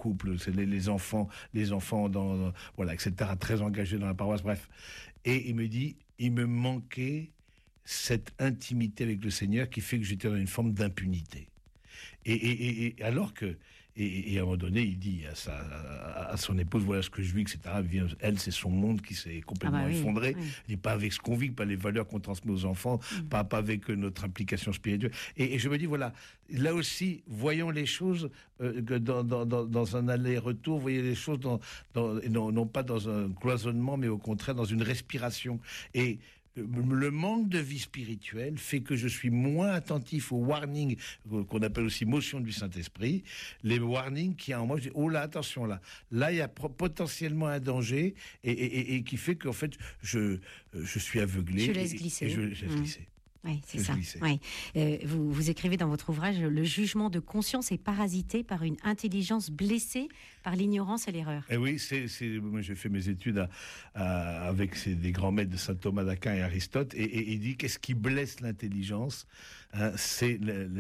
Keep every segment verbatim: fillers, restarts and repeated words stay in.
couple, c'est les, les enfants, les enfants dans, dans voilà, et cetera, très engagés dans la paroisse, bref. Et il me dit, il me manquait cette intimité avec le Seigneur qui fait que j'étais dans une forme d'impunité. Et, et, et, et alors que, et, et à un moment donné, il dit à, sa, à, à son épouse, voilà ce que je vis, et cetera. Elle, c'est son monde qui s'est complètement ah bah oui, effondré. Oui. Et pas avec ce qu'on vit, pas les valeurs qu'on transmet aux enfants, mmh. pas, pas avec notre implication spirituelle. Et, et je me dis, voilà, là aussi, voyons les choses euh, dans, dans, dans, dans un aller-retour, voyez les choses dans, dans, non, non pas dans un cloisonnement, mais au contraire dans une respiration. Et le manque de vie spirituelle fait que je suis moins attentif aux warnings qu'on appelle aussi motion du Saint-Esprit, les warnings qui en moi, je dis, oh là, attention là, là il y a potentiellement un danger et, et, et, et qui fait qu'en fait je, je suis aveuglé. Je laisse glisser. Et, et je laisse mmh. glisser. Oui, c'est ça. Oui. Euh, vous, vous écrivez dans votre ouvrage, le jugement de conscience est parasité par une intelligence blessée par l'ignorance et l'erreur. Et oui, c'est, c'est, moi j'ai fait mes études à, à, avec ces, des grands maîtres de saint Thomas d'Aquin et Aristote, et, et il dit qu'est-ce qui blesse l'intelligence, hein, c'est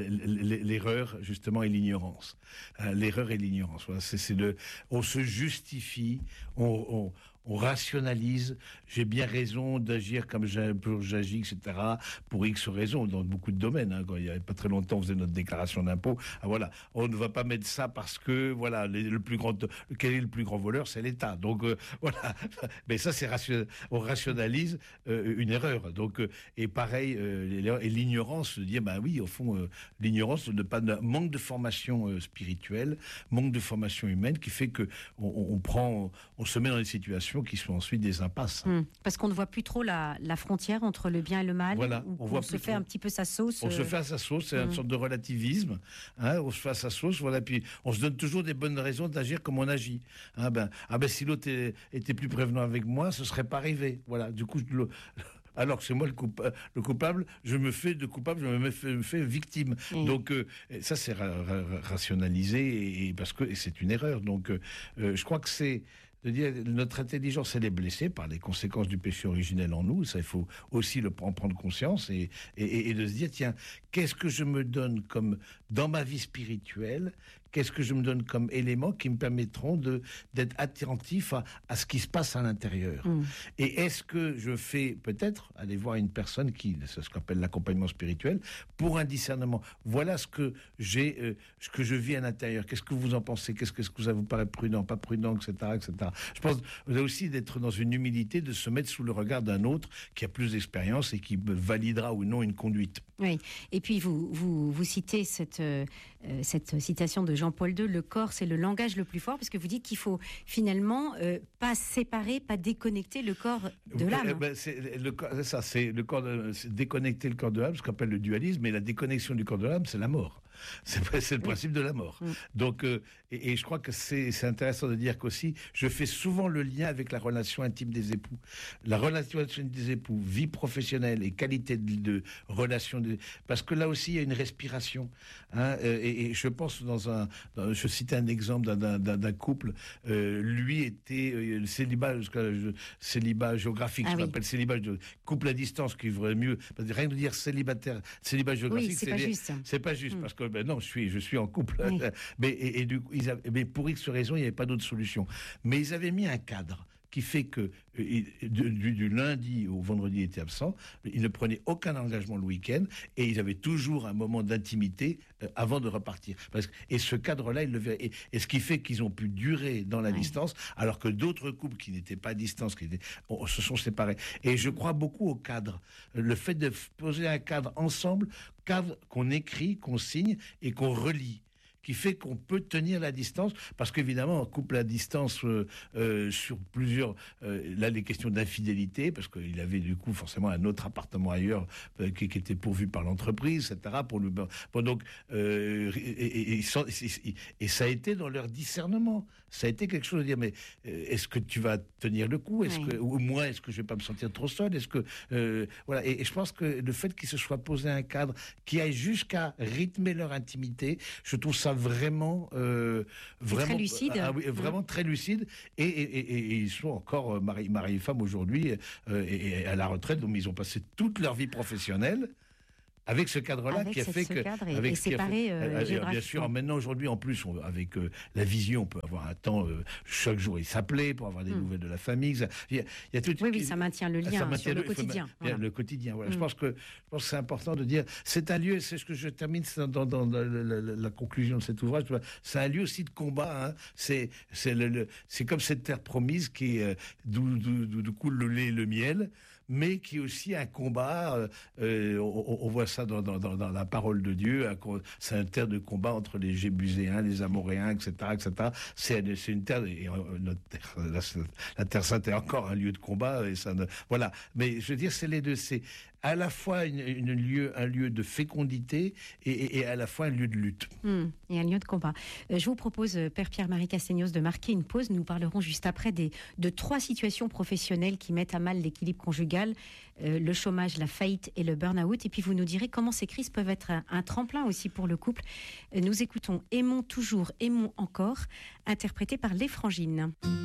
l'erreur justement et l'ignorance. Hein, l'erreur et l'ignorance. Voilà, c'est, c'est le, on se justifie, on, on on rationalise, j'ai bien raison d'agir comme j'agis, et cetera, pour X raisons, dans beaucoup de domaines. Hein. Quand il n'y a pas très longtemps, on faisait notre déclaration d'impôt. Ah, voilà, on ne va pas mettre ça parce que, voilà, les, le plus grand, quel est le plus grand voleur, c'est l'État. Donc, euh, voilà. Mais ça, c'est ration, on rationalise euh, une erreur. Donc, euh, et pareil, euh, et l'ignorance, de dire, ben oui, au fond, euh, l'ignorance, de pas, de, manque de formation euh, spirituelle, manque de formation humaine, qui fait que on, on prend, on se met dans des situations qui sont ensuite des impasses. Mmh. Parce qu'on ne voit plus trop la, la frontière entre le bien et le mal. Voilà, on, on, voit on se fait trop. un petit peu sa sauce. On euh... se fait à sa sauce, c'est mmh. une sorte de relativisme. Hein, on se fait à sa sauce, voilà. Puis on se donne toujours des bonnes raisons d'agir comme on agit. Hein, ben, ah ben si l'autre est, était plus prévenant avec moi, ce serait pas arrivé. Voilà. Du coup, je, le, alors que c'est moi le, coupa, le coupable, je me fais de coupable, je me fais, me fais victime. Mmh. Donc euh, ça, c'est ra, ra, rationalisé et, et parce que et c'est une erreur. Donc euh, je crois que c'est de dire notre intelligence elle est blessée par les conséquences du péché originel en nous, ça il faut aussi le en prendre conscience et, et, et de se dire tiens, qu'est-ce que je me donne comme dans ma vie spirituelle, qu'est-ce que je me donne comme éléments qui me permettront de d'être attentif à, à ce qui se passe à l'intérieur. Mmh. Et est-ce que je fais peut-être aller voir une personne qui, c'est ce qu'on appelle l'accompagnement spirituel, pour un discernement. Voilà ce que j'ai, euh, ce que je vis à l'intérieur. Qu'est-ce que vous en pensez? Qu'est-ce que, est-ce que ça vous paraît prudent, pas prudent, et cetera, et cetera. Je pense vous aussi d'être dans une humilité, de se mettre sous le regard d'un autre qui a plus d'expérience et qui validera ou non une conduite. Oui. Et puis vous vous, vous citez cette euh, cette citation de Jean-Paul deux, le corps c'est le langage le plus fort, parce que vous dites qu'il faut finalement euh, pas séparer, pas déconnecter le corps de l'âme. Eh ben, c'est le c'est ça, c'est le corps, de, c'est déconnecter le corps de l'âme, ce qu'on appelle le dualisme, et la déconnexion du corps de l'âme, c'est la mort. C'est, c'est le oui. principe de la mort. Oui. Donc, euh, et, et je crois que c'est, c'est intéressant de dire qu'aussi, je fais souvent le lien avec la relation intime des époux. La relation intime des époux, vie professionnelle et qualité de, de relation, de, parce que là aussi il y a une respiration. Hein, et, et je pense dans un, dans, je citais un exemple d'un, d'un, d'un couple. Euh, lui était euh, célibat, célibat géographique, ah, je oui. m'appelle célibat, couple à distance, qui vaudrait mieux. Parce que rien de dire célibataire, célibat géographique, oui, c'est, c'est pas les, juste. C'est pas juste, mmh. parce que ben non, je suis, je suis en couple. Oui. mais et, et du coup, ils avaient, mais pour X raison, il n'y avait pas d'autre solution. Mais ils avaient mis un cadre qui fait que euh, du, du lundi au vendredi, il était absent, il ne prenait aucun engagement le week-end, et ils avaient toujours un moment d'intimité euh, avant de repartir. Parce que, et ce cadre-là, ils le verraient. Et, et ce qui fait qu'ils ont pu durer dans la ouais. distance, alors que d'autres couples qui n'étaient pas à distance, qui étaient, on, se sont séparés. Et je crois beaucoup au cadre. Le fait de poser un cadre ensemble, cadre qu'on écrit, qu'on signe et qu'on relie, qui fait qu'on peut tenir la distance, parce qu'évidemment, on couple la distance euh, euh, sur plusieurs... Euh, là, les questions d'infidélité, parce qu'il avait du coup forcément un autre appartement ailleurs euh, qui, qui était pourvu par l'entreprise, et cetera. Pour le, bon, donc, euh, et, et, et, et, et ça a été dans leur discernement. Ça a été quelque chose de dire, mais euh, est-ce que tu vas tenir le coup? Est-ce oui. que, ou moi, est-ce que je vais pas me sentir trop seul? Est-ce que... Euh, voilà. Et, et je pense que le fait qu'ils se soient posé un cadre qui aille jusqu'à rythmer leur intimité, je trouve ça vraiment, euh, vraiment très lucide, ah, oui, vraiment mmh. très lucide, et, et, et, et ils sont encore mari, mari et femme aujourd'hui, euh, et, et à la retraite, donc ils ont passé toute leur vie professionnelle avec ce cadre-là avec qui a cette- fait ce que... cadre et, avec et ce qui a séparé fait- euh, euh, Bien géographiquement. sûr, maintenant, aujourd'hui, en plus, on- avec euh, la vision, on peut avoir un temps, euh, chaque jour, il s'appelait pour avoir des Mm. nouvelles de la famille. Ça- Il y a, il y a tout- Oui, oui, ça maintient le ça lien maintient sur le il faut quotidien. ma- Voilà. Le quotidien, voilà. Mm. Je pense que, je pense que c'est important de dire, c'est un lieu, c'est ce que je termine dans, dans, dans la, la- la- la conclusion de cet ouvrage, c'est un lieu aussi de combat, hein. c'est, c'est, le, le- c'est comme cette terre promise qui, euh, d'où, d'où- d'où- d'où coule le lait et le miel, mais qui est aussi un combat, euh, euh, on, on voit ça dans, dans, dans, dans la parole de Dieu, un co- c'est une terre de combat entre les Jébuséens, les Amoréens, et cetera, et cetera. C'est, c'est une terre, et euh, notre terre, la, la Terre Sainte est encore un lieu de combat, et ça ne, voilà. Mais je veux dire, c'est les deux, c'est à la fois une, une lieu, un lieu de fécondité et, et, et à la fois un lieu de lutte. Hmm, et un lieu de combat. Euh, je vous propose, euh, Père Pierre-Marie Castaignos, de marquer une pause. Nous parlerons juste après des, de trois situations professionnelles qui mettent à mal l'équilibre conjugal, euh, le chômage, la faillite et le burn-out. Et puis vous nous direz comment ces crises peuvent être un, un tremplin aussi pour le couple. Euh, nous écoutons Aimons toujours, aimons encore, interprété par Les Frangines.